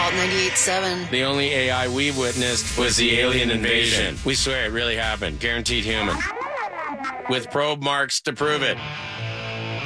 Alt 98.7. The only AI we've witnessed was the alien invasion. We swear it really happened. Guaranteed human. With probe marks to prove it.